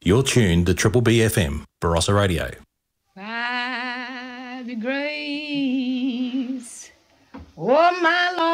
You're tuned to Triple B FM, Barossa Radio. By the grace, oh my